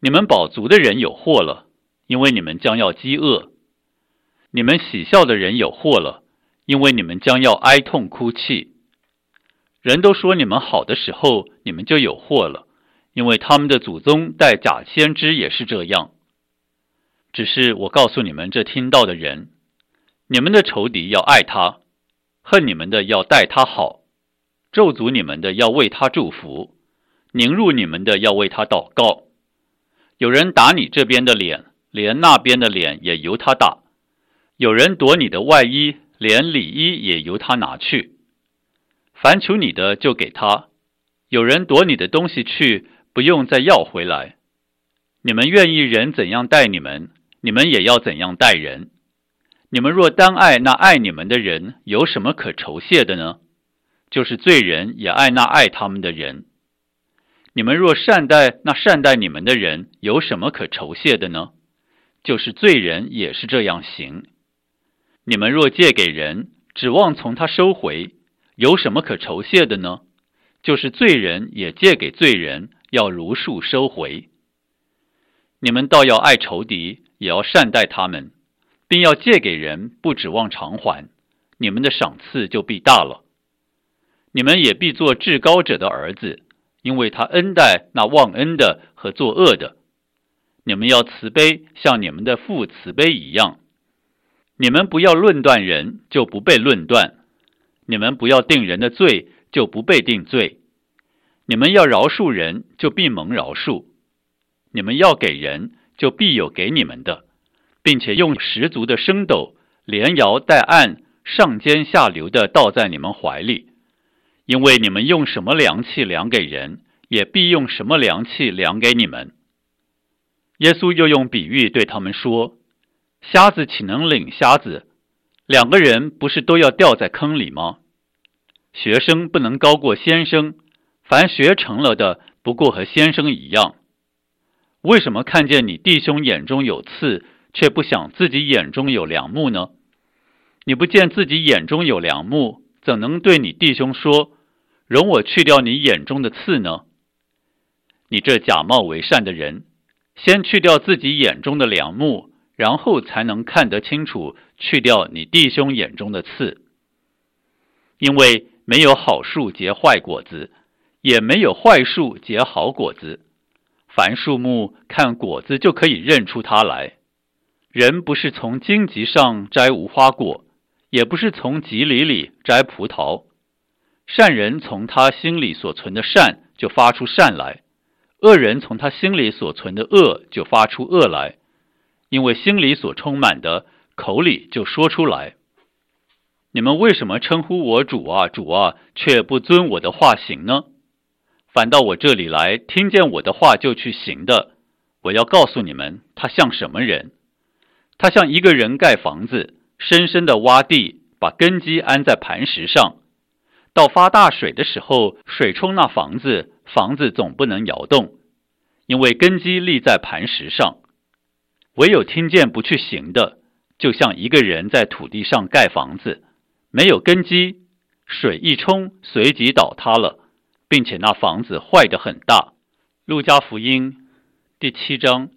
你们饱足的人有祸了，因为你们将要饥饿；你们喜笑的人有祸了，因为你们将要哀痛哭泣。人都说你们好的时候，你们就有祸了，因为他们的祖宗带假先知也是这样。只是我告诉你们这听到的人，你们的仇敌要爱他，恨你们的要待他好，咒诅你们的要为他祝福，凌辱你们的要为他祷告。有人打你这边的脸，连那边的脸也由他打；有人夺你的外衣，连里衣也由他拿去。凡求你的就给他，有人夺你的东西去，不用再要回来。你们愿意人怎样待你们，你们也要怎样待人。你们若单爱那爱你们的人，有什么可酬谢的呢？就是罪人也爱那爱他们的人。你们若善待那善待你们的人，有什么可酬谢的呢？就是罪人也是这样行。你们若借给人，指望从他收回，有什么可酬谢的呢？就是罪人也借给罪人，要如数收回。你们倒要爱仇敌，也要善待他们，并要借给人，不指望偿还，你们的赏赐就必大了。你们也必做至高者的儿子，因为他恩待那忘恩的和作恶的。你们要慈悲，像你们的父慈悲一样。你们不要论断人，就不被论断；你们不要定人的罪，就不被定罪。你们要饶恕人，就必蒙饶恕；你们要给人，就必有给你们的，并且用十足的升斗，连摇带按，上尖下流的倒在你们怀里。因为你们用什么量器量给人，也必用什么量器量给你们。耶稣又用比喻对他们说，瞎子岂能领瞎子？两个人不是都要掉在坑里吗？学生不能高过先生，凡学成了的，不过和先生一样。为什么看见你弟兄眼中有刺，却不想自己眼中有梁木呢？你不见自己眼中有梁木，怎能对你弟兄说，容我去掉你眼中的刺呢？你这假冒为善的人，先去掉自己眼中的梁木，然后才能看得清楚，去掉你弟兄眼中的刺。因为没有好树结坏果子，也没有坏树结好果子。凡树木看果子就可以认出它来。人不是从荆棘上摘无花果，也不是从棘藜里摘葡萄。善人从他心里所存的善就发出善来，恶人从他心里所存的恶就发出恶来，因为心里所充满的，口里就说出来。你们为什么称呼我主啊，主啊，却不遵我的话行呢？反到我这里来，听见我的话就去行的，我要告诉你们，他像什么人？他像一个人盖房子，深深的挖地，把根基安在磐石上。到发大水的时候，水冲那房子，房子总不能摇动，因为根基立在磐石上。唯有听见不去行的，就像一个人在土地上盖房子，没有根基，水一冲，随即倒塌了，并且那房子坏得很大。路加福音第7章。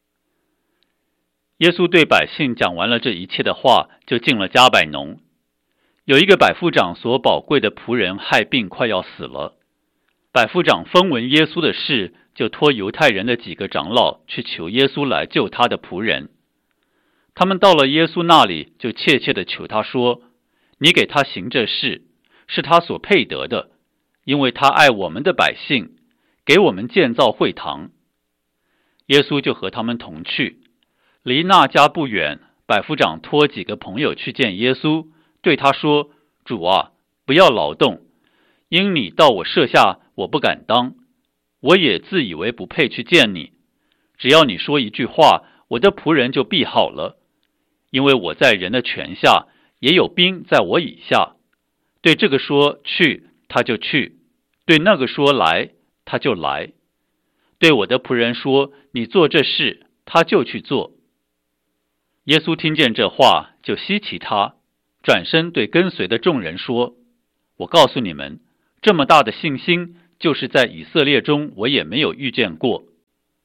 耶稣对百姓讲完了这一切的话，就进了迦百农。有一个百夫长所宝贵的仆人害病快要死了，百夫长风闻耶稣的事，就托犹太人的几个长老去求耶稣来救他的仆人。他们到了耶稣那里，就切切地求他说，你给他行这事，是他所配得的，因为他爱我们的百姓，给我们建造会堂。耶稣就和他们同去，离那家不远，百夫长托几个朋友去见耶稣，对他说，主啊，不要劳动，因你到我舍下，我不敢当，我也自以为不配去见你。只要你说一句话，我的仆人就必好了，因为我在人的权下，也有兵在我以下。对这个说去，他就去；对那个说来，他就来。对我的仆人说，你做这事，他就去做。耶稣听见这话，就稀奇他，转身对跟随的众人说，我告诉你们，这么大的信心，就是在以色列中我也没有遇见过。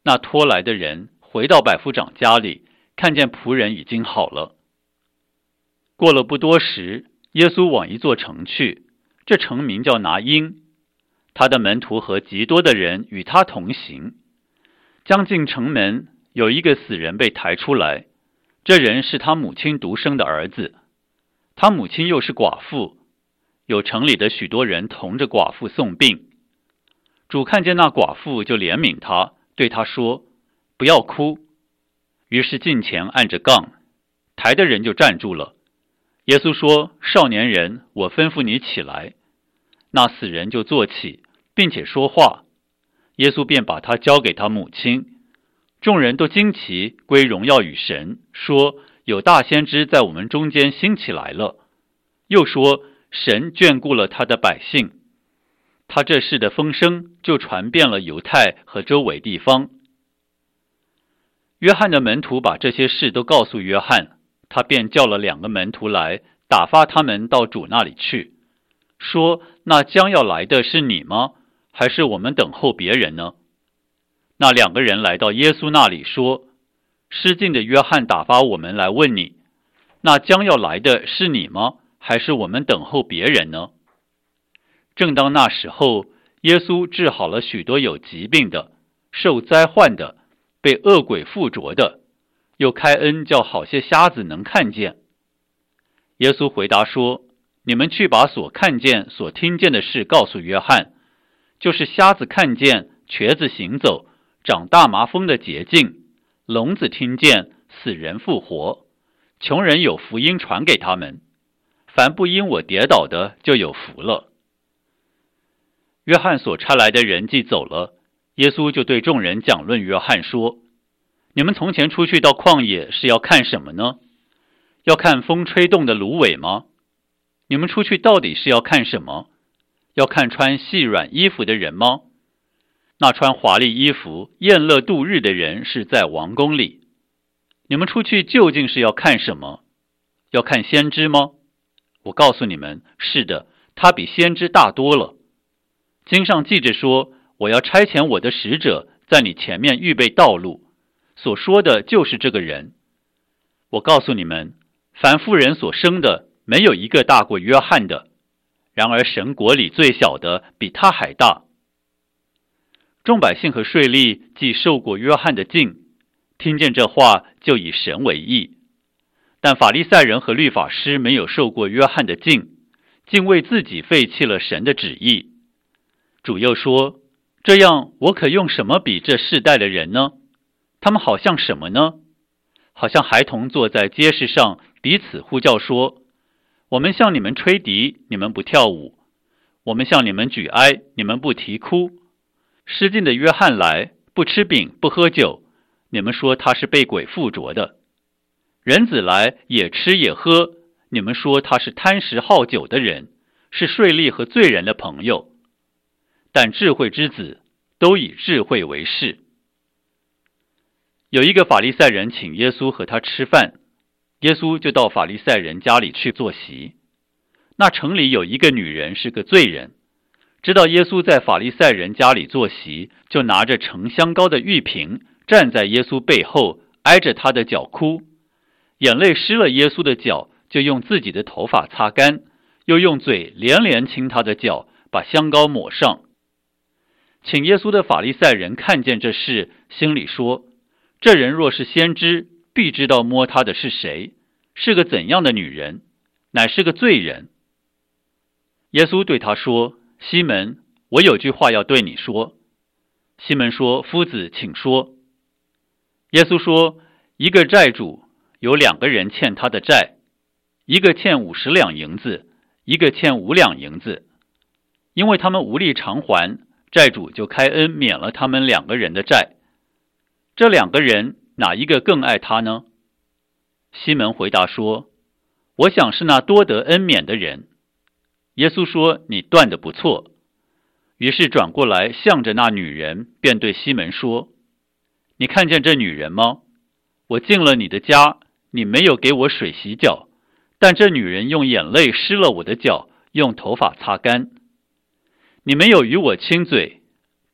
那拖来的人回到百夫长家里，看见仆人已经好了。过了不多时，耶稣往一座城去，这城名叫拿因。他的门徒和极多的人与他同行。将近城门，有一个死人被抬出来，这人是他母亲独生的儿子，他母亲又是寡妇，有城里的许多人同着寡妇送病。主看见那寡妇，就怜悯他，对他说：“不要哭。”于是近前按着杠，抬的人就站住了。耶稣说：“少年人，我吩咐你起来。”那死人就坐起，并且说话。耶稣便把他交给他母亲。众人都惊奇，归荣耀与神，说：“有大先知在我们中间兴起来了。”又说：“神眷顾了他的百姓。”他这事的风声就传遍了犹太和周围地方。约翰的门徒把这些事都告诉约翰，他便叫了2个门徒来，打发他们到主那里去，说：“那将要来的是你吗？还是我们等候别人呢？”那2个人来到耶稣那里说：“失敬的约翰打发我们来问你，那将要来的是你吗？还是我们等候别人呢？”正当那时候，耶稣治好了许多有疾病的、受灾患的、被恶鬼附着的，又开恩叫好些瞎子能看见。耶稣回答说：“你们去把所看见、所听见的事告诉约翰，就是瞎子看见，瘸子行走，长大麻风的洁净，聋子听见，死人复活，穷人有福音传给他们。凡不因我跌倒的，就有福了。”约翰所差来的人既走了，耶稣就对众人讲论约翰说：“你们从前出去到旷野是要看什么呢？要看风吹动的芦苇吗？你们出去到底是要看什么？要看穿细软衣服的人吗？那穿华丽衣服、宴乐度日的人是在王宫里。你们出去究竟是要看什么？要看先知吗？我告诉你们，是的，他比先知大多了。经上记着说，我要差遣我的使者在你前面预备道路，所说的就是这个人。我告诉你们，凡妇人所生的，没有一个大过约翰的，然而神国里最小的比他还大。众百姓和税吏既受过约翰的浸，听见这话就以神为义。但法利赛人和律法师没有受过约翰的浸，竟为自己废弃了神的旨意。主又说：“这样我可用什么比这世代的人呢？他们好像什么呢？好像孩童坐在街市上，彼此呼叫说：我们向你们吹笛，你们不跳舞；我们向你们举哀，你们不啼哭。失禁的约翰来，不吃饼，不喝酒，你们说他是被鬼附着的；人子来，也吃也喝，你们说他是贪食好酒的人，是税吏和罪人的朋友。但智慧之子都以智慧为事。”有一个法利赛人请耶稣和他吃饭，耶稣就到法利赛人家里去坐席。那城里有一个女人是个罪人，知道耶稣在法利赛人家里坐席，就拿着盛香膏的玉瓶，站在耶稣背后，挨着他的脚哭，眼泪湿了耶稣的脚，就用自己的头发擦干，又用嘴连连亲他的脚，把香膏抹上。请耶稣的法利赛人看见这事，心里说：这人若是先知，必知道摸他的是谁，是个怎样的女人，乃是个罪人。耶稣对他说：西门，我有句话要对你说。西门说：夫子，请说。耶稣说：一个债主有2个人欠他的债，一个欠50两银子，一个欠5两银子。因为他们无力偿还，债主就开恩免了他们2个人的债。这2个人哪一个更爱他呢？西门回答说：我想是那多得恩免的人。耶稣说：你断得不错。于是转过来向着那女人，便对西门说：你看见这女人吗？我进了你的家，你没有给我水洗脚，但这女人用眼泪湿了我的脚，用头发擦干。你没有与我亲嘴，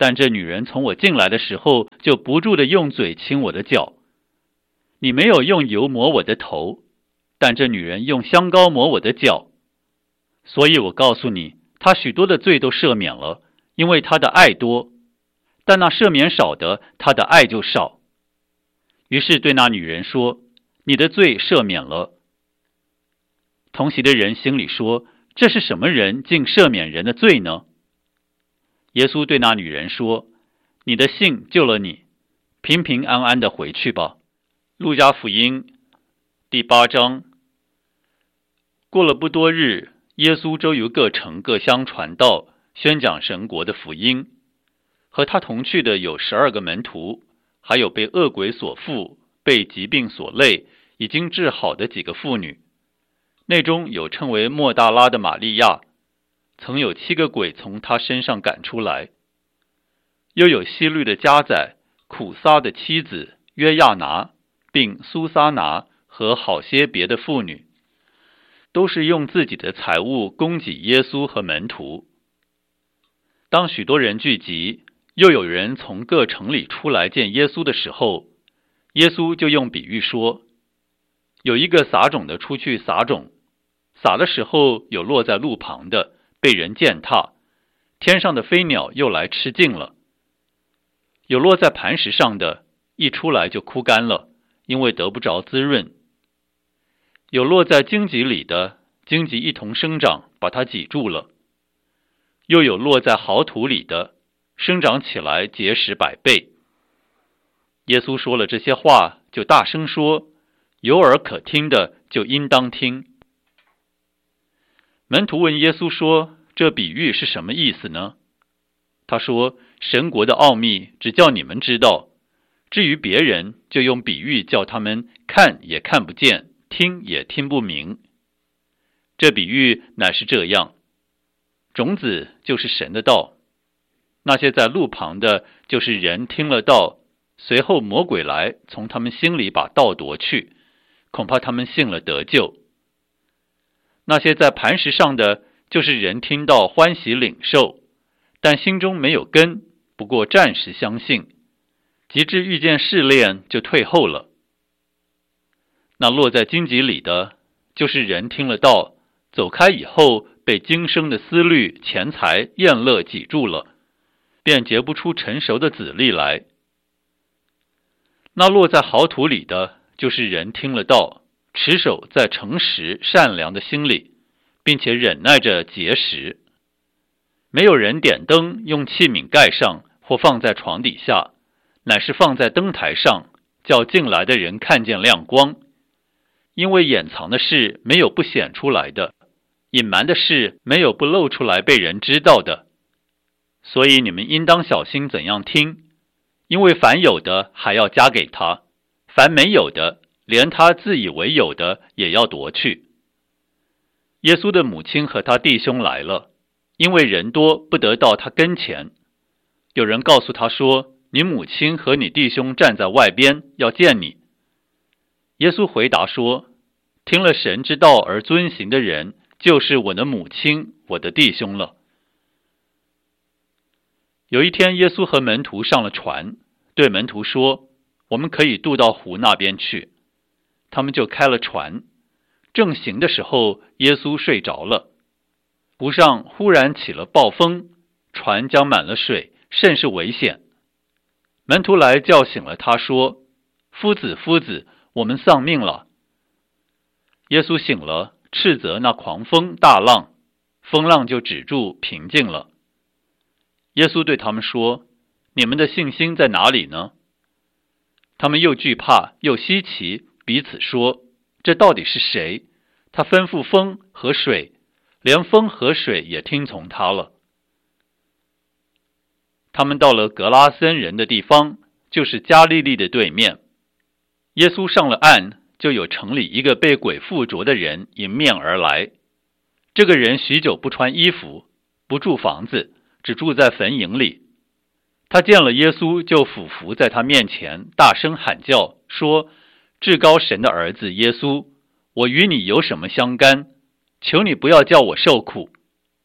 但这女人从我进来的时候，就不住地用嘴亲我的脚。你没有用油抹我的头，但这女人用香膏抹我的脚。所以我告诉你，她许多的罪都赦免了，因为她的爱多；但那赦免少的，她的爱就少。于是对那女人说，你的罪赦免了。同席的人心里说，这是什么人竟赦免人的罪呢？耶稣对那女人说，你的信救了你，平平安安的回去吧。路加福音第8章。过了不多日，耶稣周游各城各乡传道，宣讲神国的福音。和他同去的有12个门徒，还有被恶鬼所附、被疾病所累、已经治好的几个妇女。内中有称为莫大拉的玛利亚，曾有7个鬼从他身上赶出来。又有希律的家宰、苦撒的妻子约亚拿，并苏撒拿和好些别的妇女，都是用自己的财物供给耶稣和门徒。当许多人聚集，又有人从各城里出来见耶稣的时候，耶稣就用比喻说，有一个撒种的出去撒种，撒的时候有落在路旁的，被人践踏，天上的飞鸟又来吃尽了；有落在磐石上的，一出来就枯干了，因为得不着滋润；有落在荆棘里的，荆棘一同生长，把它挤住了；又有落在好土里的，生长起来结实100倍。耶稣说了这些话，就大声说，有耳可听的就应当听。门徒问耶稣说，这比喻是什么意思呢？他说，神国的奥秘只叫你们知道，至于别人，就用比喻叫他们看也看不见，听也听不明。这比喻乃是这样，种子就是神的道，那些在路旁的，就是人听了道，随后魔鬼来，从他们心里把道夺去，恐怕他们信了得救。那些在磐石上的，就是人听到欢喜领受，但心中没有根，不过暂时相信，及至遇见试炼，就退后了。那落在荆棘里的，就是人听了道，走开以后，被今生的思虑、钱财、宴乐挤住了，便结不出成熟的子粒来。那落在好土里的，就是人听了道，持守在诚实善良的心里，并且忍耐着结实。没有人点灯用器皿盖上，或放在床底下，乃是放在灯台上，叫进来的人看见亮光。因为掩藏的事没有不显出来的，隐瞒的事没有不露出来被人知道的。所以你们应当小心怎样听，因为凡有的还要加给他，凡没有的，连他自以为有的也要夺去。耶稣的母亲和他弟兄来了，因为人多不得到他跟前。有人告诉他说，你母亲和你弟兄站在外边，要见你。耶稣回答说，听了神之道而遵行的人，就是我的母亲，我的弟兄了。有一天，耶稣和门徒上了船，对门徒说，我们可以渡到湖那边去。他们就开了船，正行的时候，耶稣睡着了。湖上忽然起了暴风，船将满了水，甚是危险。门徒来叫醒了他，说，夫子，夫子，我们丧命了。耶稣醒了，斥责那狂风大浪，风浪就止住，平静了。耶稣对他们说，你们的信心在哪里呢？他们又惧怕又稀奇，彼此说，这到底是谁？他吩咐风和水，连风和水也听从他了。他们到了格拉森人的地方，就是加利利的对面。耶稣上了岸，就有城里一个被鬼附着的人迎面而来。这个人许久不穿衣服，不住房子，只住在坟茔里。他见了耶稣，就俯伏在他面前，大声喊叫，说，至高神的儿子耶稣，我与你有什么相干？求你不要叫我受苦。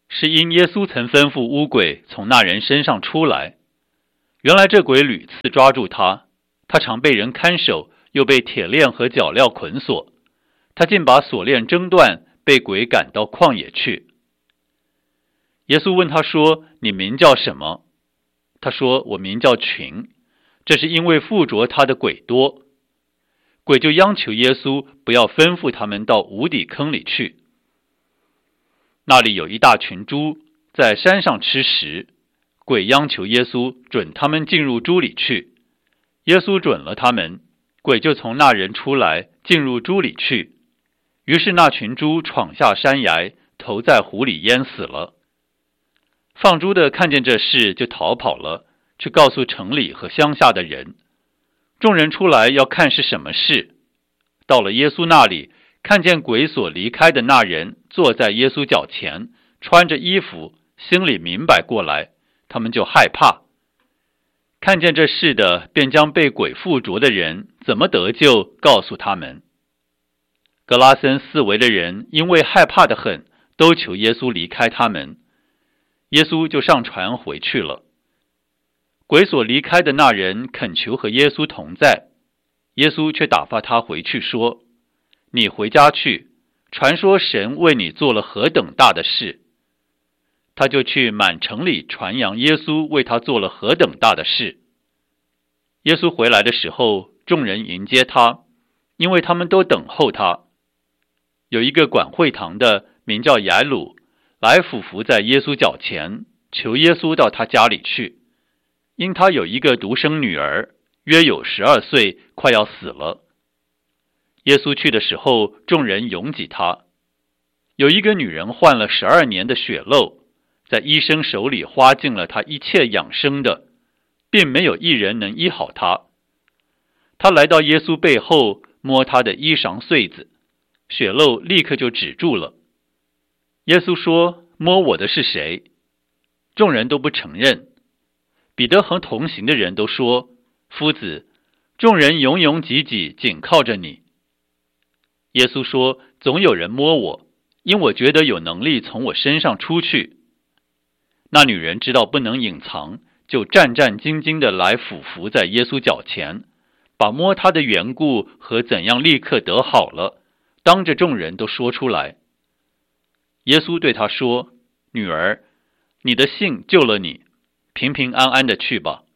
是因耶稣曾吩咐污鬼从那人身上出来。原来这鬼屡次抓住他，他常被人看守，又被铁链和脚镣捆锁。他竟把锁链挣断，被鬼赶到旷野去。耶稣问他说：“你名叫什么？”他说：“我名叫群。”这是因为附着他的鬼多。鬼就央求耶稣不要吩咐他们到无底坑里去。那里有一大群猪在山上吃食，鬼央求耶稣准他们进入猪里去。耶稣准了他们，鬼就从那人出来，进入猪里去。于是那群猪闯下山崖，投在湖里淹死了。放猪的看见这事，就逃跑了，去告诉城里和乡下的人。众人出来要看是什么事。到了耶稣那里，看见鬼所离开的那人坐在耶稣脚前，穿着衣服，心里明白过来，他们就害怕。看见这事的，便将被鬼附着的人怎么得救告诉他们。格拉森四围的人因为害怕得很，都求耶稣离开他们。耶稣就上船回去了。鬼所离开的那人恳求和耶稣同在，耶稣却打发他回去说：“你回家去，传说神为你做了何等大的事。”他就去满城里传扬耶稣为他做了何等大的事。耶稣回来的时候，众人迎接他，因为他们都等候他。有一个管会堂的，名叫雅鲁，来俯伏在耶稣脚前，求耶稣到他家里去，因他有一个独生女儿，约有12岁，快要死了。耶稣去的时候，众人拥挤他。有一个女人患了12年的血漏，在医生手里花尽了他一切养生的，并没有一人能医好他。他来到耶稣背后，摸他的衣裳穗子，血漏立刻就止住了。耶稣说：“摸我的是谁？”众人都不承认。彼得和同行的人都说：“夫子，众人拥拥挤挤，紧靠着你。”耶稣说：“总有人摸我，因我觉得有能力从我身上出去。”那女人知道不能隐藏，就战战兢兢地来俯伏在耶稣脚前，把摸他的缘故和怎样立刻得好了，当着众人都说出来。耶稣对他说：“女儿，你的信救了你，平平安安的去吧。”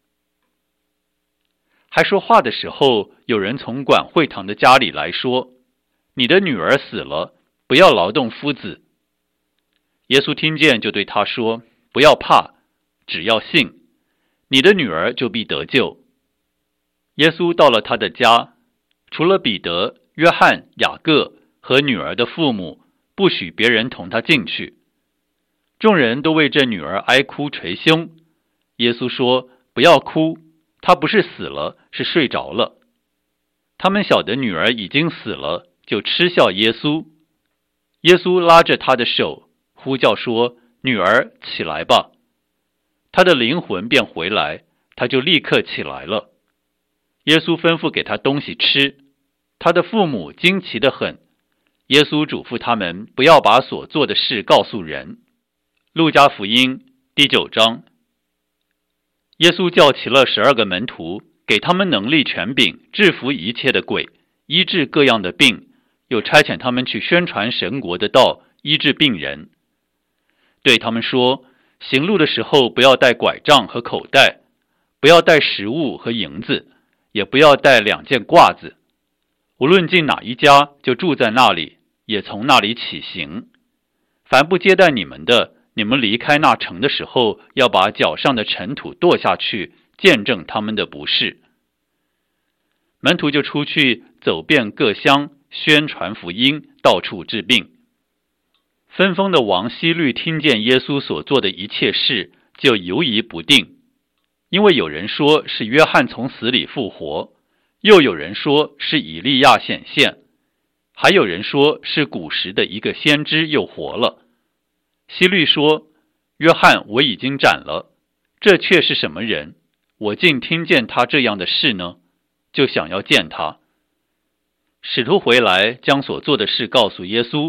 还说话的时候，有人从管会堂的家里来说：“你的女儿死了，不要劳动夫子。”耶稣听见，就对他说：“不要怕，只要信，你的女儿就必得救。”耶稣到了他的家，除了彼得、约翰、雅各和女儿的父母，不许别人同他进去。众人都为这女儿哀哭捶胸。耶稣说：“不要哭，她不是死了，是睡着了。”他们晓得女儿已经死了，就嗤笑耶稣。耶稣拉着她的手，呼叫说：“女儿，起来吧。”她的灵魂便回来，她就立刻起来了。耶稣吩咐给她东西吃，她的父母惊奇得很。耶稣嘱咐他们不要把所做的事告诉人。路加福音第9章。耶稣叫齐了12个门徒，给他们能力权柄，制服一切的鬼，医治各样的病，又差遣他们去宣传神国的道，医治病人。对他们说：“行路的时候不要带拐杖和口袋，不要带食物和银子，也不要带2件褂子。无论进哪一家，就住在那里，也从那里起行。凡不接待你们的，你们离开那城的时候，要把脚上的尘土跺下去，见证他们的不是。”门徒就出去走遍各乡，宣传福音，到处治病。分封的王希律听见耶稣所做的一切事，就犹疑不定，因为有人说是约翰从死里复活，又有人说是以利亚显现，还有人说是古时的一个先知又活了。希律说：“约翰我已经斩了，这却是什么人？我竟听见他这样的事呢？”就想要见他。使徒回来，将所做的事告诉耶稣，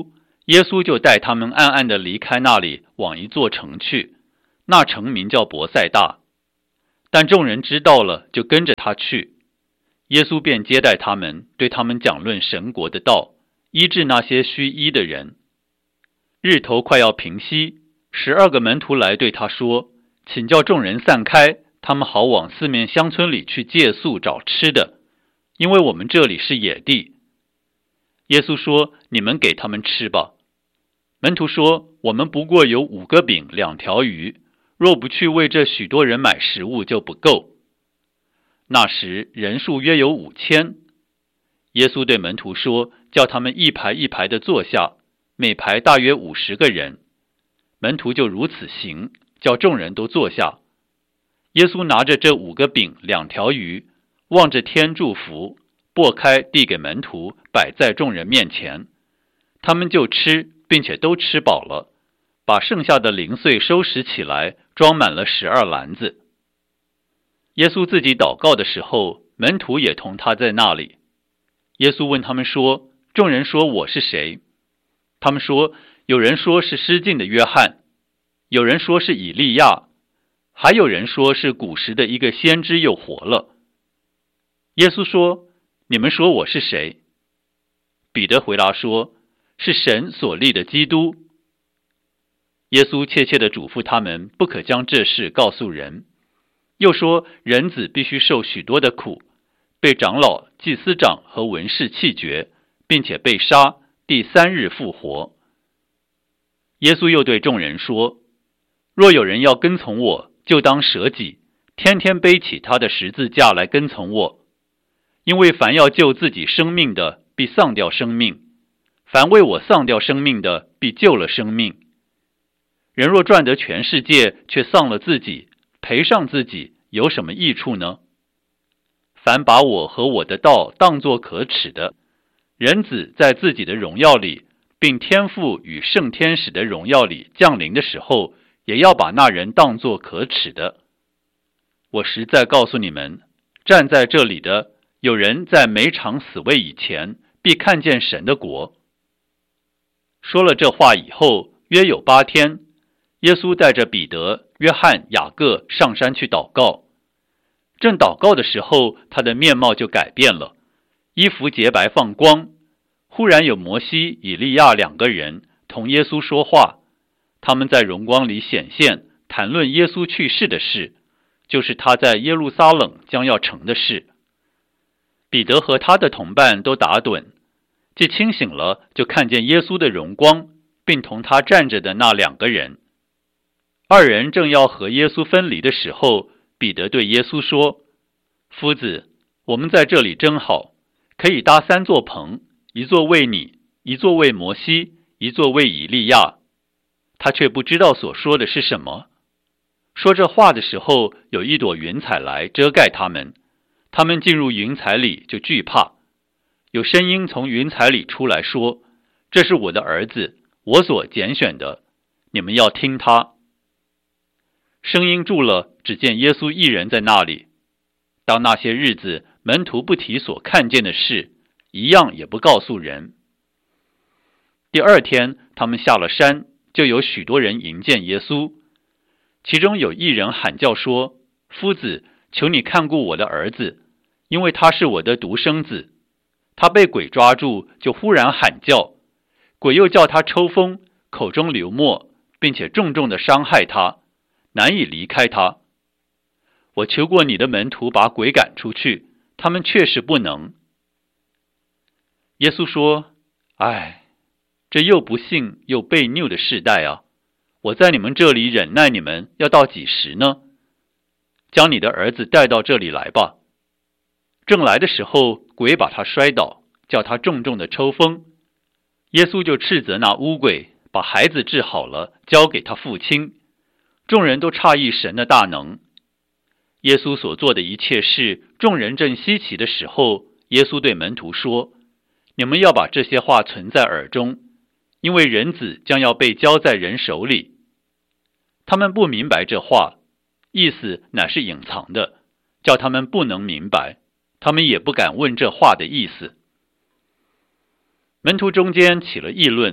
耶稣就带他们暗暗地离开那里，往一座城去，那城名叫伯赛大。但众人知道了，就跟着他去。耶稣便接待他们，对他们讲论神国的道，医治那些需医的人。日头快要平息，12个门徒来对他说：“请叫众人散开，他们好往四面乡村里去借宿找吃的，因为我们这里是野地。”耶稣说：“你们给他们吃吧。”门徒说：“我们不过有5个饼2条鱼，若不去为这许多人买食物，就不够。”那时人数约有5000。耶稣对门徒说：“叫他们一排一排的坐下，每排大约50个人。”门徒就如此行，叫众人都坐下。耶稣拿着这5个饼2条鱼，望着天祝福，擘开递给门徒，摆在众人面前。他们就吃，并且都吃饱了，把剩下的零碎收拾起来，装满了12篮子。耶稣自己祷告的时候，门徒也同他在那里。耶稣问他们说：“众人说我是谁？”他们说：“有人说是失禁的约翰，有人说是以利亚，还有人说是古时的一个先知又活了。”耶稣说：“你们说我是谁？”彼得回答说：“是神所立的基督。”耶稣切切地嘱咐他们，不可将这事告诉人。又说，人子必须受许多的苦，被长老、祭司长和文士弃绝，并且被杀，第3日复活。耶稣又对众人说：“若有人要跟从我，就当舍己，天天背起他的十字架来跟从我。因为凡要救自己生命的，必丧掉生命；凡为我丧掉生命的，必救了生命。人若赚得全世界，却丧了自己，赔上自己，有什么益处呢？凡把我和我的道当作可耻的，人子在自己的荣耀里，并天父与圣天使的荣耀里降临的时候，也要把那人当作可耻的。我实在告诉你们，站在这里的，有人在没尝死味以前，必看见神的国。”说了这话以后，约有8天，耶稣带着彼得、约翰、雅各上山去祷告。正祷告的时候，他的面貌就改变了，衣服洁白放光。忽然有摩西、以利亚2个人同耶稣说话，他们在荣光里显现，谈论耶稣去世的事，就是他在耶路撒冷将要成的事。彼得和他的同伴都打盹，既清醒了，就看见耶稣的荣光，并同他站着的那2个人。2人正要和耶稣分离的时候，彼得对耶稣说：“夫子，我们在这里真好，可以搭3座棚，一座为你，一座为摩西，一座为以利亚。”他却不知道所说的是什么。说这话的时候，有一朵云彩来遮盖他们，他们进入云彩里就惧怕。有声音从云彩里出来说：“这是我的儿子，我所拣选的，你们要听他。”声音住了，只见耶稣一人在那里。当那些日子，门徒不提所看见的事，一样也不告诉人。第2天，他们下了山，就有许多人迎见耶稣。其中有一人喊叫说：“夫子，求你看顾我的儿子，因为他是我的独生子。他被鬼抓住，就忽然喊叫，鬼又叫他抽风，口中流沫，并且重重地伤害他，难以离开他。我求过你的门徒把鬼赶出去，他们确实不能。”耶稣说：“唉，这又不信又悖逆的世代啊！我在你们这里忍耐你们，要到几时呢？将你的儿子带到这里来吧。”正来的时候，鬼把他摔倒，叫他重重的抽风。耶稣就斥责那污鬼，把孩子治好了，交给他父亲。众人都诧异神的大能。耶稣所做的一切事，众人正稀奇的时候，耶稣对门徒说：“你们要把这些话存在耳中，因为人子将要被交在人手里。”他们不明白这话，意思乃是隐藏的，叫他们不能明白，他们也不敢问这话的意思。门徒中间起了议论，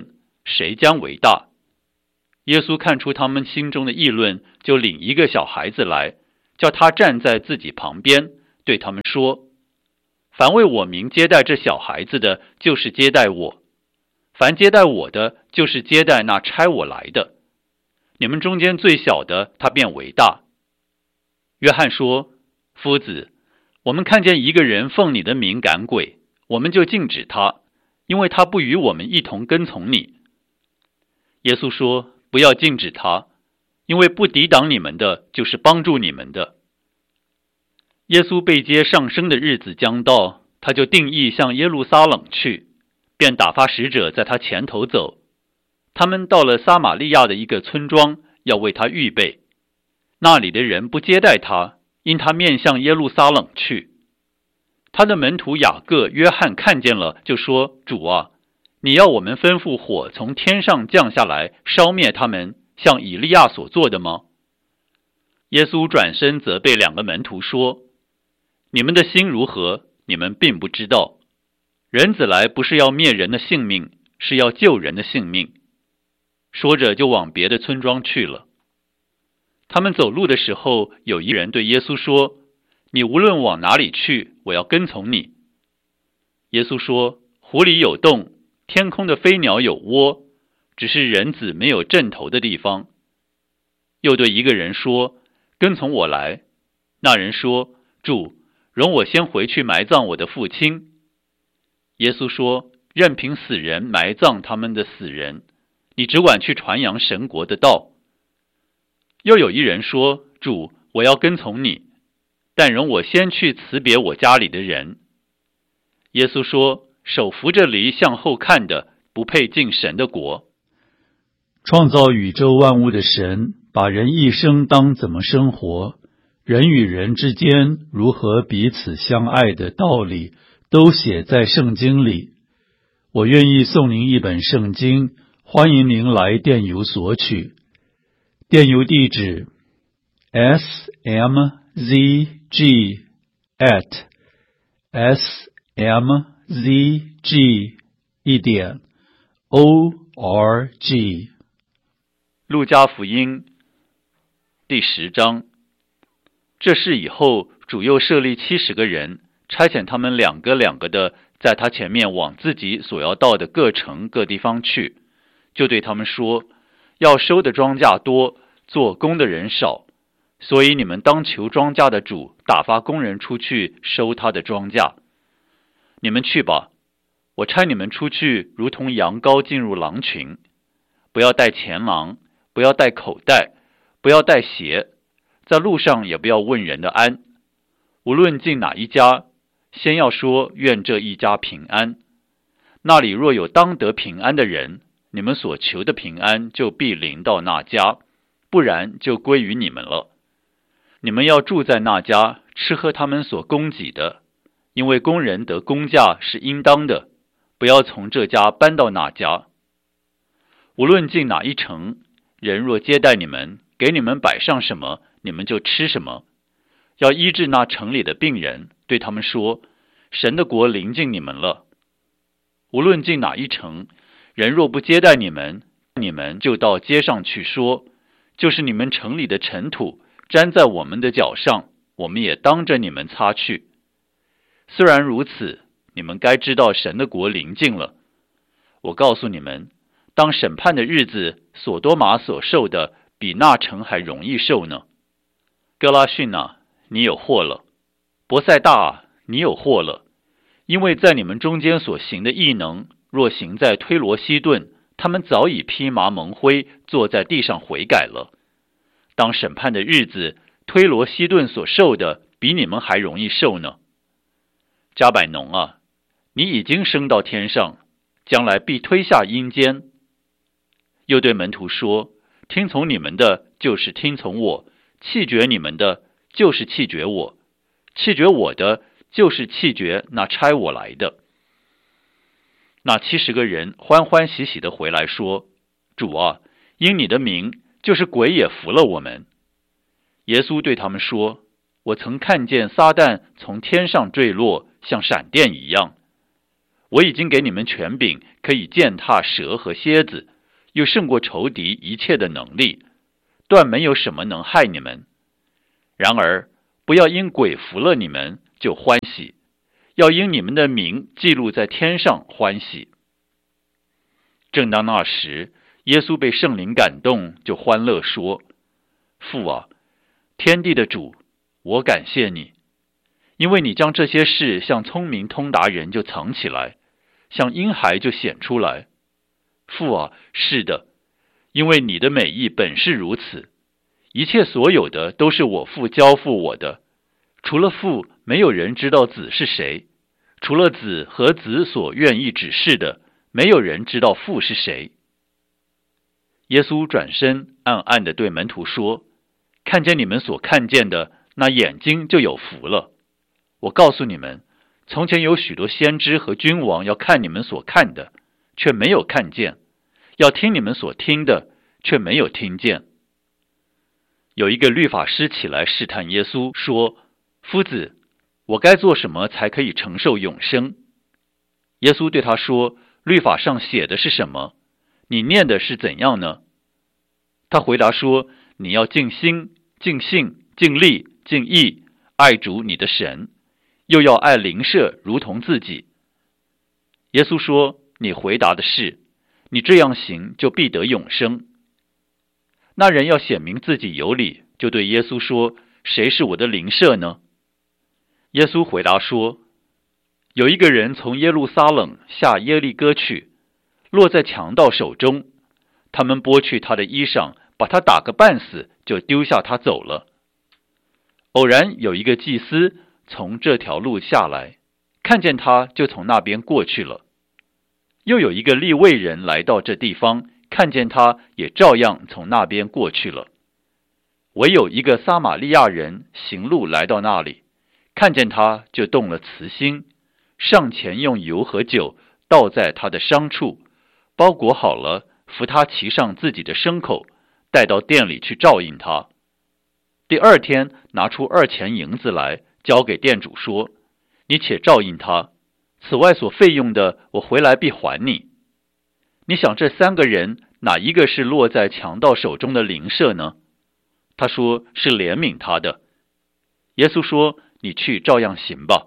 谁将为大？”耶稣看出他们心中的议论，就领一个小孩子来，叫他站在自己旁边，对他们说：“凡为我名接待这小孩子的，就是接待我；凡接待我的，就是接待那差我来的。你们中间最小的，他便为大。”约翰说：“夫子，我们看见一个人奉你的名赶鬼，我们就禁止他，因为他不与我们一同跟从你。”耶稣说：“不要禁止他，因为不抵挡你们的，就是帮助你们的。”耶稣被接上升的日子将到，他就定意向耶路撒冷去，便打发使者在他前头走。他们到了撒玛利亚的一个村庄，要为他预备。那里的人不接待他，因他面向耶路撒冷去。他的门徒雅各、约翰看见了，就说：“主啊，你要我们吩咐火从天上降下来，烧灭他们，像以利亚所做的吗？”耶稣转身责备两个门徒说：“你们的心如何？你们并不知道。人子来不是要灭人的性命，是要救人的性命。”说着就往别的村庄去了。他们走路的时候，有一人对耶稣说：“你无论往哪里去，我要跟从你。”耶稣说：“湖里有洞，天空的飞鸟有窝，只是人子没有枕头的地方。”又对一个人说：“跟从我来。”那人说：“主，容我先回去埋葬我的父亲。”耶稣说：“任凭死人埋葬他们的死人，你只管去传扬神国的道。”又有一人说：“主，我要跟从你，但容我先去辞别我家里的人。”耶稣说：“手扶着犁向后看的，不配进神的国。” 创造宇宙万物的神，把人一生当怎么生活，人与人之间如何彼此相爱的道理，都写在圣经里。我愿意送您一本圣经，欢迎您来电邮索取。电邮地址 smzg@smzg.org。 路加福音第10章。这事以后，主又设立70个人，差遣他们两个的在他前面往自己所要到的各城各地方去，就对他们说：“要收的庄稼多，做工的人少，所以你们当求庄稼的主打发工人出去收他的庄稼。你们去吧，我差你们出去，如同羊羔进入狼群。不要带钱囊，不要带口袋，不要带鞋，在路上也不要问人的安。无论进哪一家，先要说愿这一家平安。那里若有当得平安的人，你们所求的平安就必临到那家，不然就归于你们了。你们要住在那家，吃喝他们所供给的，因为工人得工价是应当的，不要从这家搬到那家。无论进哪一城，人若接待你们，给你们摆上什么，你们就吃什么。要医治那城里的病人，对他们说：神的国临近你们了。无论进哪一城，人若不接待你们，你们就到街上去说，就是你们城里的尘土沾在我们的脚上，我们也当着你们擦去。虽然如此，你们该知道神的国临近了。我告诉你们，当审判的日子，所多玛所受的，比那城还容易受呢。哥拉汛啊，你有祸了；伯赛大啊，你有祸了。因为在你们中间所行的异能，若行在推罗西顿，他们早已披麻蒙灰，坐在地上悔改了。当审判的日子，推罗西顿所受的，比你们还容易受呢。加百农啊，你已经升到天上，将来必推下阴间。又对门徒说：听从你们的，就是听从我；弃绝你们的，就是弃绝我；弃绝我的，就是弃绝那差我来的。那70个人欢欢喜喜地回来说：主啊，因你的名，就是鬼也服了我们。耶稣对他们说：我曾看见撒旦从天上坠落，像闪电一样。我已经给你们权柄，可以践踏蛇和蝎子， 又胜过仇敌一切的能力，断没有什么能害你们。然而，不要因鬼服了你们就欢喜，要因你们的名记录在天上欢喜。正当那时，耶稣被圣灵感动，就欢乐说：父啊，天地的主，我感谢你，因为你将这些事向聪明通达人就藏起来，向婴孩就显出来。父啊，是的，因为你的美意本是如此。一切所有的都是我父交付我的，除了父，没有人知道子是谁；除了子和子所愿意指示的，没有人知道父是谁。耶稣转身暗暗地对门徒说：看见你们所看见的，那眼睛就有福了。我告诉你们，从前有许多先知和君王要看你们所看的，却没有看见；要听你们所听的，却没有听见。有一个律法师起来试探耶稣，说：夫子，我该做什么才可以承受永生？耶稣对他说：律法上写的是什么？你念的是怎样呢？他回答说：你要尽心、尽性、尽力、尽意爱主你的神，又要爱邻舍如同自己。耶稣说：你回答的是，你这样行就必得永生。那人要显明自己有理，就对耶稣说：谁是我的邻舍呢？耶稣回答说：有一个人从耶路撒冷下耶利哥去，落在强盗手中，他们剥去他的衣裳，把他打个半死，就丢下他走了。偶然有一个祭司从这条路下来，看见他，就从那边过去了。又有一个利未人来到这地方，看见他，也照样从那边过去了。唯有一个撒玛利亚人行路来到那里，看见他，就动了慈心，上前用油和酒倒在他的伤处，包裹好了，扶他骑上自己的牲口，带到店里去照应他。第二天拿出2钱银子来，交给店主说：你且照应他，此外所费用的，我回来必还你。你想这3个人，哪一个是落在强盗手中的邻舍呢？他说是怜悯他的。耶稣说：你去照样行吧。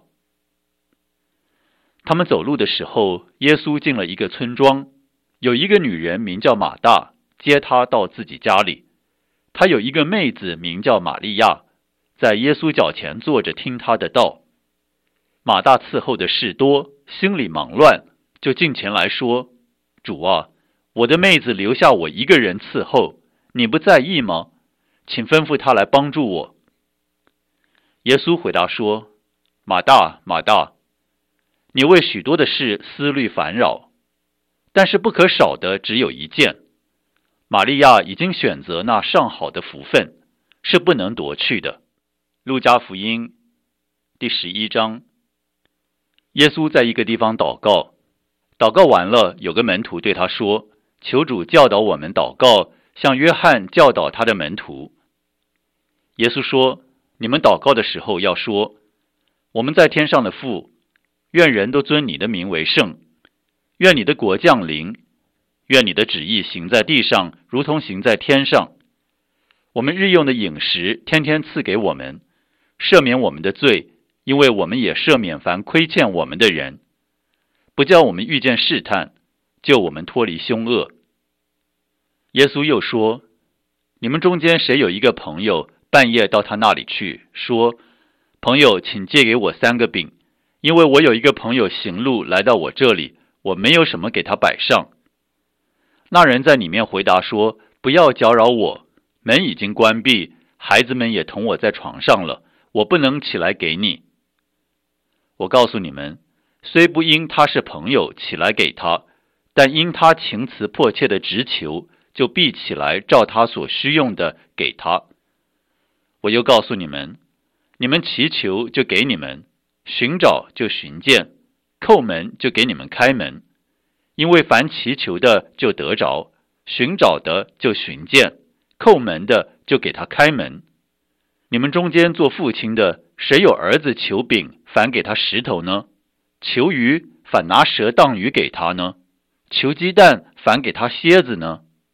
他们走路的时候，耶稣进了一个村庄，有一个女人名叫马大，接他到自己家里。她有一个妹子名叫玛利亚，在耶稣脚前坐着听他的道。马大伺候的事多，心里忙乱，就近前来说：主啊，我的妹子留下我一个人伺候，你不在意吗？请吩咐她来帮助我。耶稣回答说：马大，马大，你为许多的事思虑烦扰，但是不可少的只有一件。玛利亚已经选择那上好的福分，是不能夺去的。路加福音第11章。耶稣在一个地方祷告，祷告完了，有个门徒对他说：求主教导我们祷告，像约翰教导他的门徒。耶稣说：你们祷告的时候要说：我们在天上的父，愿人都尊你的名为圣，愿你的国降临，愿你的旨意行在地上，如同行在天上。我们日用的饮食天天赐给我们，赦免我们的罪，因为我们也赦免凡亏欠我们的人，不叫我们遇见试探，救我们脱离凶恶。耶稣又说：你们中间谁有一个朋友，半夜到他那里去，说：朋友，请借给我3个饼，因为我有一个朋友行路来到我这里，我没有什么给他摆上。那人在里面回答说：不要搅扰我，门已经关闭，孩子们也同我在床上了，我不能起来给你。我告诉你们，虽不因他是朋友起来给他，但因他情辞迫切的直求，就必起来照他所需用的给他。我又告诉你们，你们祈求就给你们，寻找就寻见，叩门就给你们开门。因为凡祈求的就得着，寻找的就寻见，叩门的就给他开门。你们中间做父亲的，谁有儿子求饼，反给他石头呢？求鱼，反拿蛇当鱼给他呢？求鸡蛋，反给他蝎子呢？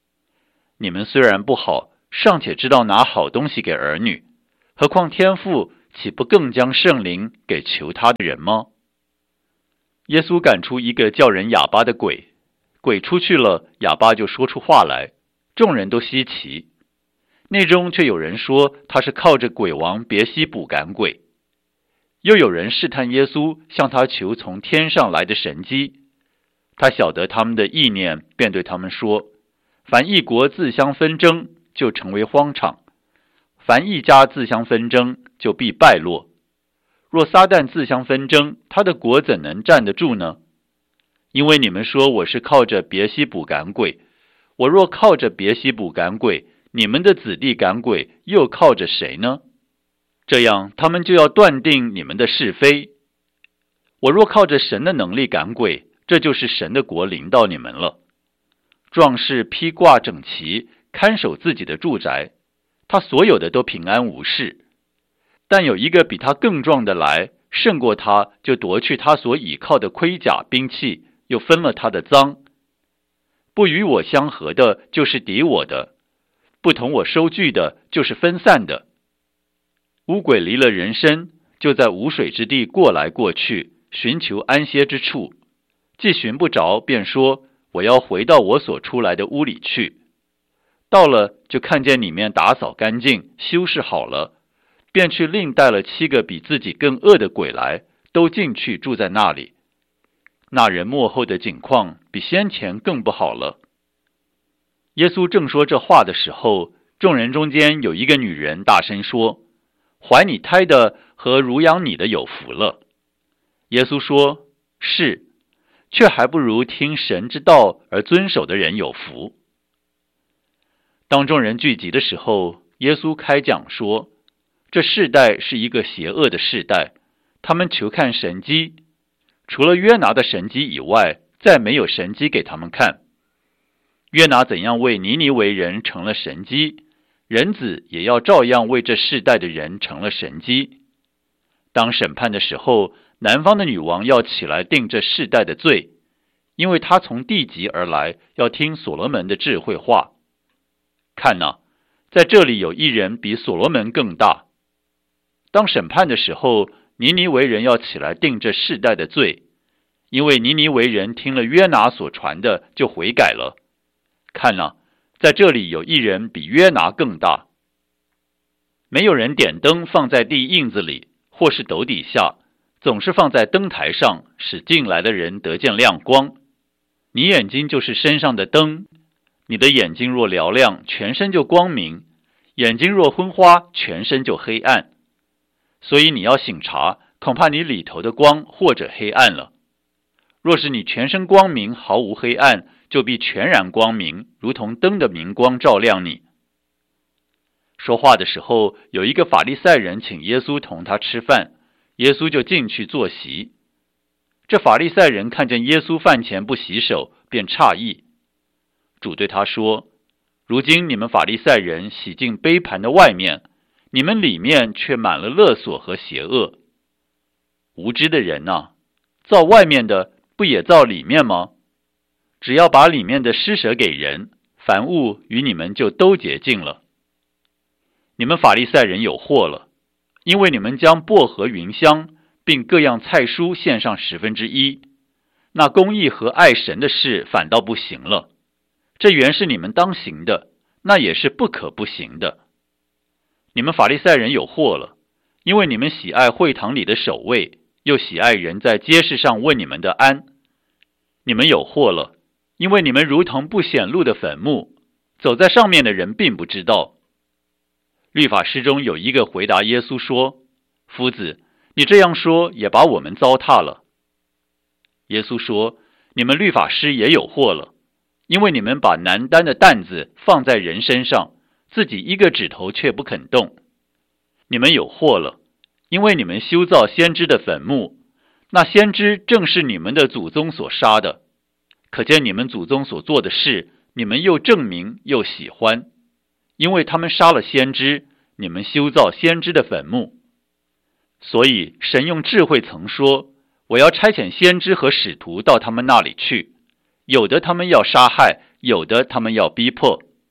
你们虽然不好，尚且知道拿好东西给儿女，何况天父岂不更将圣灵给求他的人吗？耶稣赶出一个叫人哑巴的鬼，鬼出去了，哑巴就说出话来，众人都稀奇。内中却有人说他是靠着鬼王别西卜赶鬼。又有人试探耶稣，向他求从天上来的神迹。他晓得他们的意念，便对他们说：凡一国自相纷争，就成为荒场；凡一家自相纷争，就必败落。若撒旦自相纷争，他的国怎能站得住呢？因为你们说我是靠着别西卜赶鬼，我若靠着别西卜赶鬼，你们的子弟赶鬼又靠着谁呢？这样他们就要断定你们的是非。我若靠着神的能力赶鬼，这就是神的国临到你们了。壮士披挂整齐，看守自己的住宅，他所有的都平安无事。但有一个比他更壮的来，胜过他，就夺去他所倚靠的盔甲兵器，又分了他的赃。不与我相合的，就是敌我的；不同我收据的，就是分散的。污鬼离了人身，就在无水之地过来过去，寻求安歇之处。既寻不着，便说：我要回到我所出来的屋里去。到了，就看见里面打扫干净，修饰好了，便去另带了7个比自己更恶的鬼来，都进去住在那里。那人末后的景况比先前更不好了。耶稣正说这话的时候，众人中间有一个女人大声说：怀你胎的和乳养你的有福了。耶稣说：是，却还不如听神之道而遵守的人有福。当众人聚集的时候，耶稣开讲说：这世代是一个邪恶的世代，他们求看神迹，除了约拿的神迹以外，再没有神迹给他们看。约拿怎样为尼尼微人成了神迹，人子也要照样为这世代的人成了神迹。当审判的时候，南方的女王要起来定这世代的罪，因为她从地极而来，要听所罗门的智慧话。看哪，在这里有一人比所罗门更大。当审判的时候，尼尼微人要起来定这世代的罪，因为尼尼微人听了约拿所传的，就悔改了。看哪，在这里有一人比约拿更大。没有人点灯放在地印子里，或是斗底下，总是放在灯台上，使进来的人得见亮光。你眼睛就是身上的灯，你的眼睛若嘹亮，全身就光明；眼睛若昏花，全身就黑暗。所以你要省察，恐怕你里头的光或者黑暗了。若是你全身光明，毫无黑暗，就必全然光明，如同灯的明光照亮你。说话的时候，有一个法利赛人请耶稣同他吃饭，耶稣就进去坐席。这法利赛人看见耶稣饭前不洗手，便诧异。主对他说：如今你们法利赛人洗净杯盘的外面，你们里面却满了勒索和邪恶。无知的人啊，造外面的不也造里面吗？只要把里面的施舍给人，凡物与你们就都洁净了。你们法利赛人有祸了，因为你们将薄荷、芸香并各样菜蔬献上1/10，那公义和爱神的事反倒不行了。这原是你们当行的，那也是不可不行的。你们法利赛人有祸了，因为你们喜爱会堂里的守卫，又喜爱人在街市上问你们的安。你们有祸了，因为你们如同不显露的坟墓，走在上面的人并不知道。律法师中有一个回答耶稣说：夫子，你这样说也把我们糟蹋了。耶稣说：你们律法师也有祸了，因为你们把难担的担子放在人身上，自己一个指头却不肯动。你们有祸了，因为你们修造先知的坟墓，那先知正是你们的祖宗所杀的。可见你们祖宗所做的事，你们又证明又喜欢，因为他们杀了先知，你们修造先知的坟墓。所以神用智慧曾说：我要差遣先知和使徒到他们那里去，有的他们要杀害，有的他们要逼迫。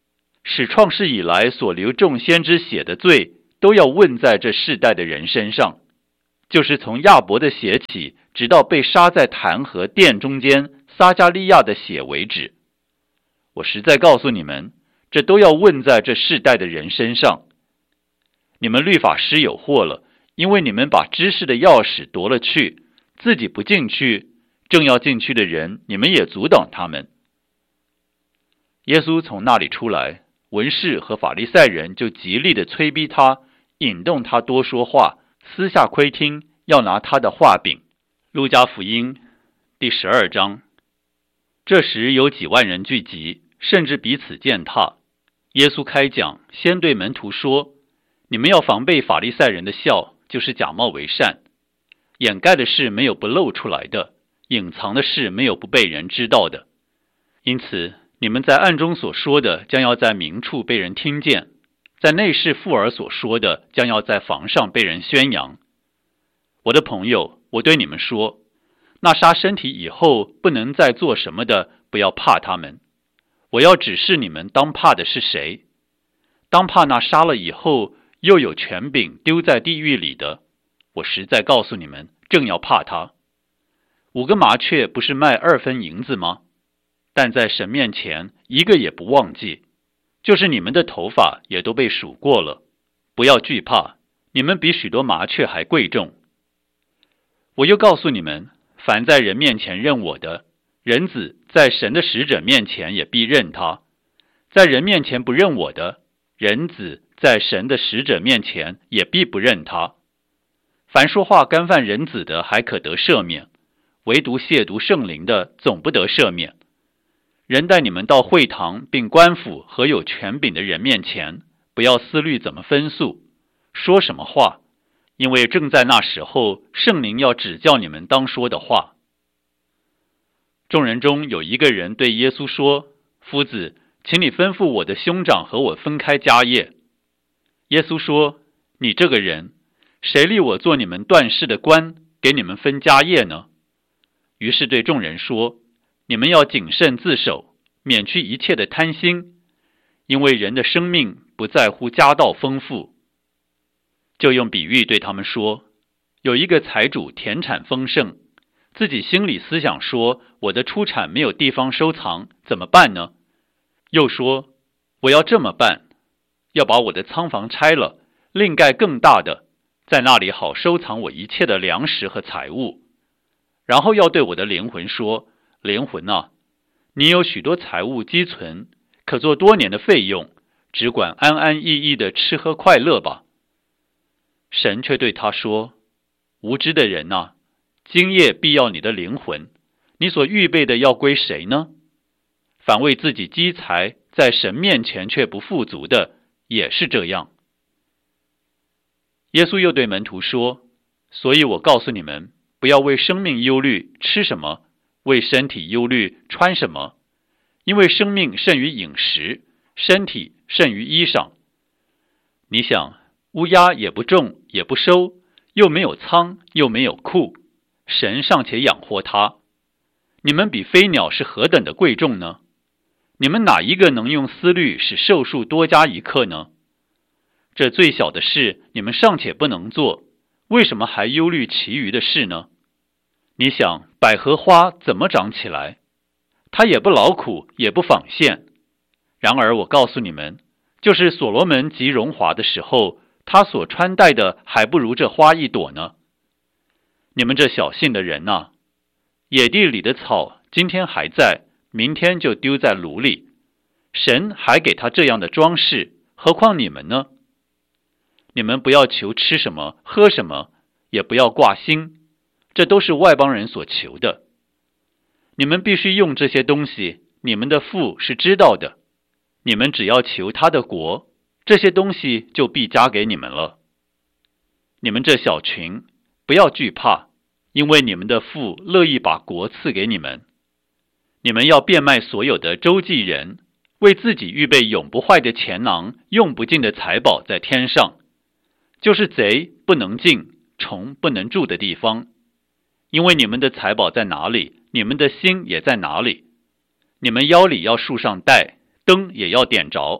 使创世以来所流众先知血的罪，都要问在这世代的人身上，就是从亚伯的血起，直到被杀在坛和殿中间撒加利亚的血为止。我实在告诉你们，这都要问在这世代的人身上。你们律法师有祸了，因为你们把知识的钥匙夺了去，自己不进去，正要进去的人，你们也阻挡他们。耶稣从那里出来，文士和法利赛人就极力的催逼他，引动他多说话，私下窥听，要拿他的话柄。路加福音第12章。这时有几万人聚集，甚至彼此践踏。耶稣开讲，先对门徒说：你们要防备法利赛人的笑，就是假冒为善。掩盖的事没有不露出来的，隐藏的事没有不被人知道的。因此你们在暗中所说的，将要在明处被人听见；在内室附耳所说的，将要在房上被人宣扬。我的朋友，我对你们说，那杀身体以后不能再做什么的，不要怕他们。我要指示你们当怕的是谁。当怕那杀了以后又有权柄丢在地狱里的。我实在告诉你们，正要怕他。5个麻雀不是卖2分银子吗？但在神面前一个也不忘记，就是你们的头发也都被数过了。不要惧怕，你们比许多麻雀还贵重。我又告诉你们，凡在人面前认我的，人子在神的使者面前也必认他；在人面前不认我的，人子在神的使者面前也必不认他。凡说话干犯人子的，还可得赦免；唯独亵渎圣灵的，总不得赦免。人带你们到会堂并官府和有权柄的人面前，不要思虑怎么分诉，说什么话，因为正在那时候，圣灵要指教你们当说的话。众人中有一个人对耶稣说：夫子，请你吩咐我的兄长和我分开家业。耶稣说：你这个人，谁立我做你们断事的官，给你们分家业呢？于是对众人说：你们要谨慎自守，免去一切的贪心，因为人的生命不在乎家道丰富。就用比喻对他们说：有一个财主田产丰盛，自己心里思想说，我的出产没有地方收藏，怎么办呢？又说，我要这么办，要把我的仓房拆了，另盖更大的，在那里好收藏我一切的粮食和财物。然后要对我的灵魂说：灵魂啊，你有许多财物积存，可做多年的费用，只管安安逸逸的吃喝快乐吧。神却对他说：无知的人啊，今夜必要你的灵魂，你所预备的要归谁呢？反为自己积财，在神面前却不富足的，也是这样。耶稣又对门徒说：所以我告诉你们，不要为生命忧虑吃什么，为身体忧虑穿什么，因为生命胜于饮食，身体胜于衣裳。你想，乌鸦也不种也不收，又没有仓又没有库，神尚且养活它，你们比飞鸟是何等的贵重呢？你们哪一个能用思虑使寿数多加一刻呢？这最小的事你们尚且不能做，为什么还忧虑其余的事呢？你想，百合花怎么长起来？它也不劳苦，也不纺线。然而我告诉你们，就是所罗门极荣华的时候，他所穿戴的还不如这花一朵呢。你们这小信的人啊，野地里的草今天还在，明天就丢在炉里。神还给他这样的装饰，何况你们呢？你们不要求吃什么喝什么，也不要挂心，这都是外邦人所求的。你们必须用这些东西，你们的父是知道的。你们只要求他的国，这些东西就必加给你们了。你们这小群，不要惧怕，因为你们的父乐意把国赐给你们。你们要变卖所有的周济人，为自己预备永不坏的钱囊，用不尽的财宝在天上，就是贼不能进，虫不能住的地方。因为你们的财宝在哪里，你们的心也在哪里。你们腰里要束上带，灯也要点着，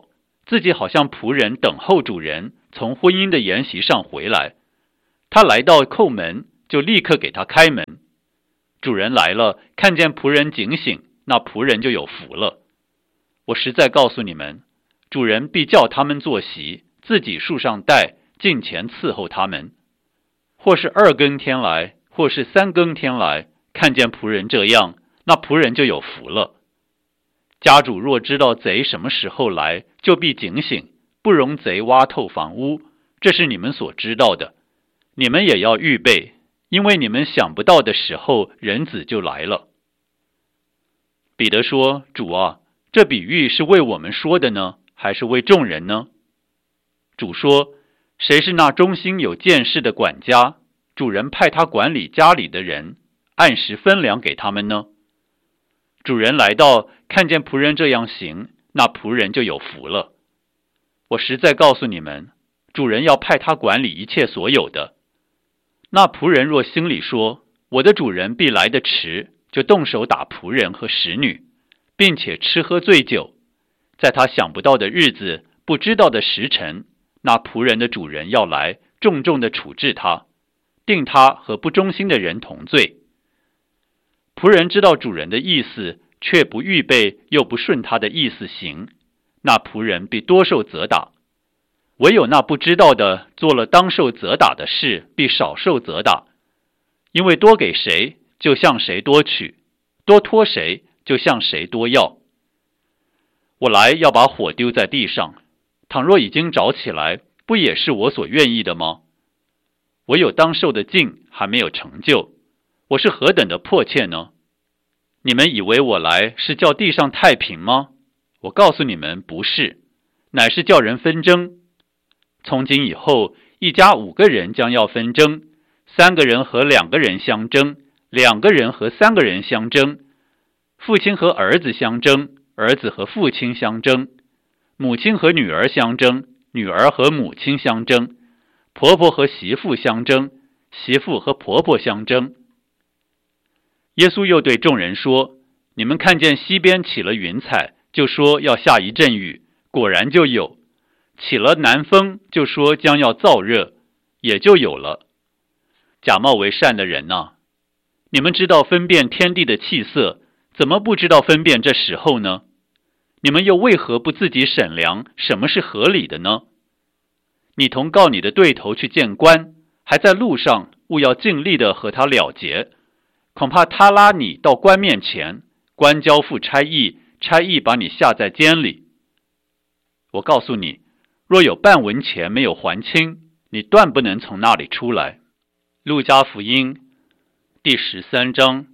自己好像仆人等候主人从婚姻的筵席上回来，他来到叩门，就立刻给他开门。主人来了，看见仆人警醒，那仆人就有福了。我实在告诉你们，主人必叫他们坐席，自己束上带，近前伺候他们。或是2更天来，或是3更天来，看见仆人这样，那仆人就有福了。家主若知道贼什么时候来，就必警醒，不容贼挖透房屋，这是你们所知道的。你们也要预备，因为你们想不到的时候，人子就来了。彼得说：主啊，这比喻是为我们说的呢，还是为众人呢？主说：谁是那忠心有见识的管家，主人派他管理家里的人，按时分粮给他们呢？主人来到，看见仆人这样行，那仆人就有福了。我实在告诉你们，主人要派他管理一切所有的。那仆人若心里说，我的主人必来得迟，就动手打仆人和使女，并且吃喝醉酒，在他想不到的日子，不知道的时辰，那仆人的主人要来，重重的处置他，定他和不忠心的人同罪。仆人知道主人的意思，却不预备，又不顺他的意思行，那仆人必多受责打。唯有那不知道的，做了当受责打的事，必少受责打。因为多给谁，就向谁多取；多托谁，就向谁多要。我来要把火丢在地上，倘若已经着起来，不也是我所愿意的吗？我有当受的尽还没有成就，我是何等的迫切呢？你们以为我来是叫地上太平吗？我告诉你们，不是，乃是叫人纷争。从今以后，一家5个人将要纷争，3个人和2个人相争，2个人和3个人相争，父亲和儿子相争，儿子和父亲相争，母亲和女儿相争，女儿和母亲相争，婆婆和媳妇相争，媳妇和婆婆相争。耶稣又对众人说：你们看见西边起了云彩，就说要下一阵雨，果然就有；起了南风，就说将要燥热，也就有了。假冒为善的人啊，你们知道分辨天地的气色，怎么不知道分辨这时候呢？你们又为何不自己审量什么是合理的呢？你同告你的对头去见官，还在路上，务要尽力的和他了结，恐怕他拉你到官面前，官交付差役，差役把你下在监里。我告诉你，若有半文钱没有还清，你断不能从那里出来。路加福音第13章。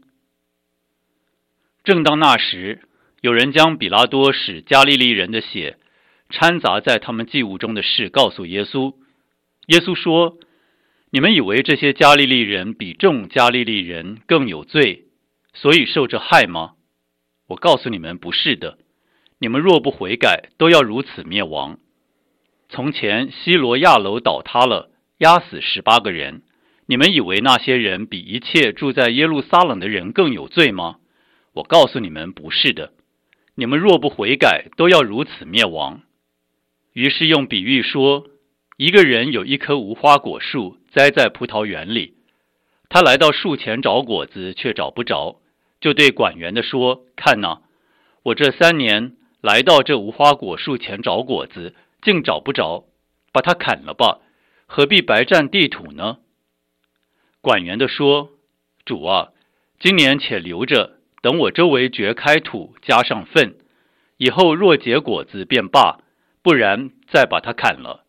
正当那时，有人将比拉多使加利利人的血掺杂在他们祭物中的事告诉耶稣。耶稣说：你们以为这些加利利人比众加利利人更有罪，所以受这害吗？我告诉你们，不是的。你们若不悔改，都要如此灭亡。从前西罗亚楼倒塌了，压死18个人，你们以为那些人比一切住在耶路撒冷的人更有罪吗？我告诉你们，不是的。你们若不悔改，都要如此灭亡。于是用比喻说，一个人有一棵无花果树栽在葡萄园里，他来到树前找果子，却找不着，就对管园的说：看哪，我这3年来到这无花果树前找果子，竟找不着，把它砍了吧，何必白占地土呢？管园的说：主啊，今年且留着，等我周围掘开土，加上粪，以后若结果子便罢，不然再把它砍了。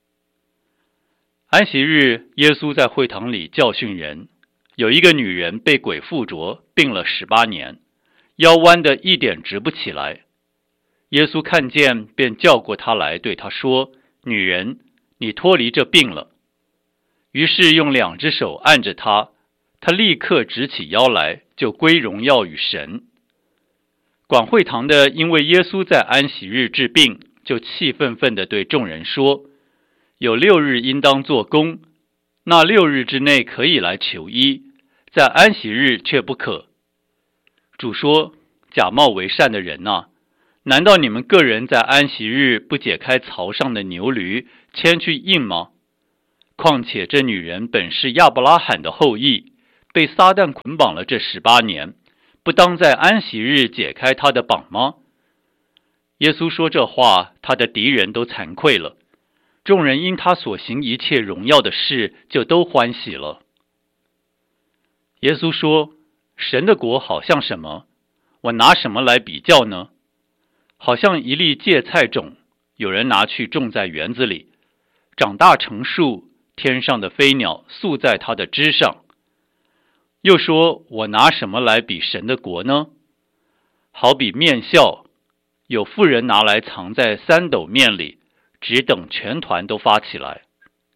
安息日，耶稣在会堂里教训人，有一个女人被鬼附着，病了18年，腰弯的一点直不起来。耶稣看见，便叫过她来，对她说：女人，你脱离这病了。于是用2只手按着她，她立刻直起腰来，就归荣耀与神。管会堂的因为耶稣在安息日治病，就气愤愤地对众人说：有6日应当做工，那6日之内可以来求医，在安息日却不可。主说：假冒为善的人啊， 难道你们个人在安息日不解开槽上的牛驴，牵去印吗？况且这女人本是亚伯拉罕的后裔，被撒旦捆绑了这18年，不当在安息日解开她的绑吗？”耶稣说这话，他的敌人都惭愧了，众人因他所行一切荣耀的事，就都欢喜了。耶稣说：“神的国好像什么？我拿什么来比较呢？好像一粒芥菜种，有人拿去种在园子里，长大成树，天上的飞鸟宿在它的枝上。又说，我拿什么来比神的国呢？好比面酵，有妇人拿来藏在3斗面里，只等全团都发起来。”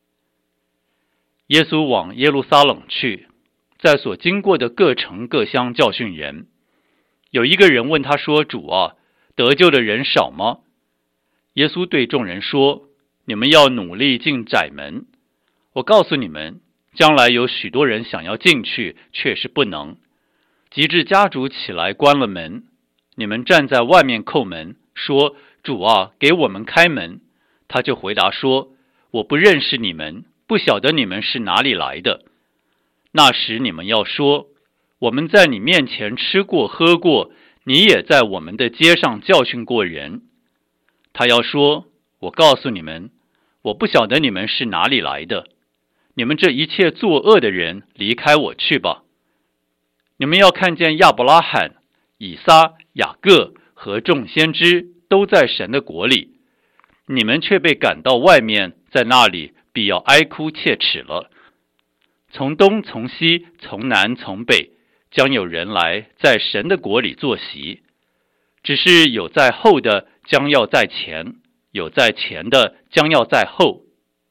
耶稣往耶路撒冷去，在所经过的各城各乡教训人。有一个人问他说：“主啊，得救的人少吗？”耶稣对众人说：“你们要努力进窄门。我告诉你们，将来有许多人想要进去，却是不能。及至家主起来关了门，你们站在外面叩门，说：主啊，给我们开门。他就回答说：我不认识你们，不晓得你们是哪里来的。那时你们要说：我们在你面前吃过喝过，你也在我们的街上教训过人。他要说：我告诉你们，我不晓得你们是哪里来的。你们这一切作恶的人，离开我去吧。你们要看见亚伯拉罕、以撒、雅各和众先知都在神的国里，你们却被赶到外面，在那里必要哀哭切齿了。从东从西从南从北，将有人来在神的国里坐席。只是有在后的将要在前，有在前的将要在后。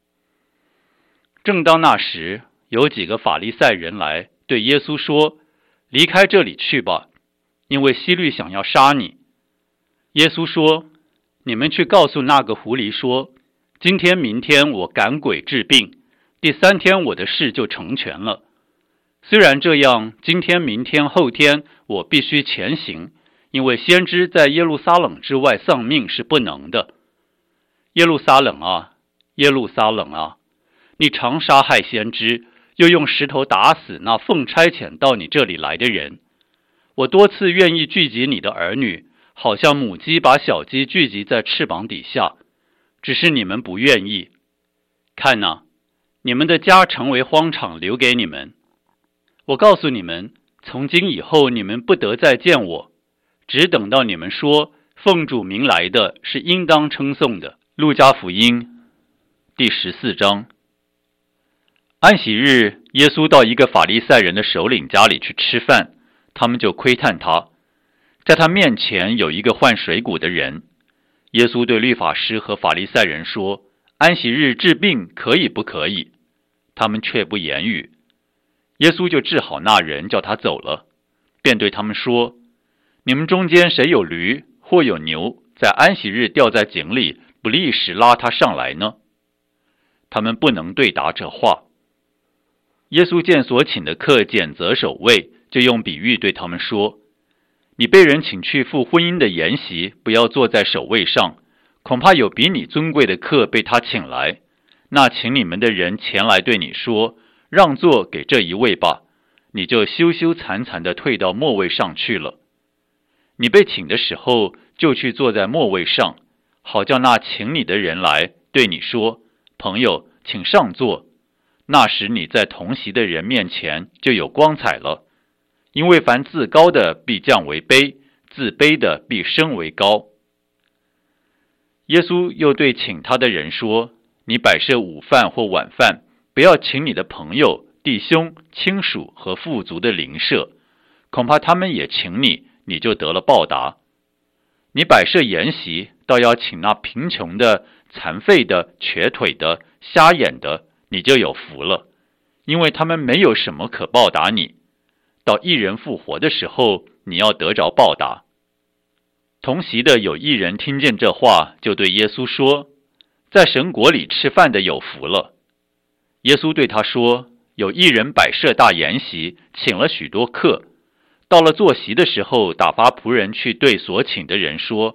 正当那时，有几个法利赛人来对耶稣说：离开这里去吧，因为希律想要杀你。耶稣说：你们去告诉那个狐狸说，今天明天我赶鬼治病，第3天我的事就成全了。虽然这样，今天明天后天我必须前行，因为先知在耶路撒冷之外丧命是不能的。耶路撒冷啊，耶路撒冷啊，你常杀害先知，又用石头打死那奉差遣到你这里来的人。我多次愿意聚集你的儿女，好像母鸡把小鸡聚集在翅膀底下，只是你们不愿意。看哪，你们的家成为荒场，留给你们。我告诉你们，从今以后你们不得再见我，只等到你们说奉主名来的是应当称颂的。路加福音第14章。安息日，耶稣到一个法利赛人的首领家里去吃饭，他们就窥探他。在他面前有一个患水谷的人。耶稣对律法师和法利赛人说：安息日治病可以不可以？他们却不言语。耶稣就治好那人，叫他走了，便对他们说：你们中间谁有驴或有牛，在安息日掉在井里，不立时拉他上来呢？他们不能对答这话。耶稣见所请的客拣择首位，就用比喻对他们说：你被人请去赴婚姻的筵席，不要坐在首位上，恐怕有比你尊贵的客被他请来。那请你们的人前来对你说：让座给这一位吧，你就羞羞惭惭地退到末位上去了。你被请的时候，就去坐在末位上，好叫那请你的人来对你说：朋友，请上座。那时你在同席的人面前就有光彩了。因为凡自高的必降为卑，自卑的必升为高。耶稣又对请他的人说：你摆设午饭或晚饭，不要请你的朋友、弟兄、亲属和富足的邻舍，恐怕他们也请你，你就得了报答。你摆设筵席，倒要请那贫穷的、残废的、瘸腿的、瞎眼的，你就有福了，因为他们没有什么可报答你。到义人复活的时候，你要得着报答。同席的有一人听见这话，就对耶稣说：在神国里吃饭的有福了。耶稣对他说：有一人摆设大筵席，请了许多客。到了坐席的时候，打发仆人去对所请的人说：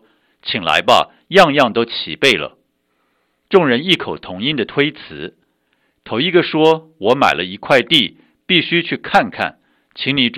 请来吧，样样都齐备了。众人异口同音的推辞。头一个说，我买了一块地，必须去看看，请你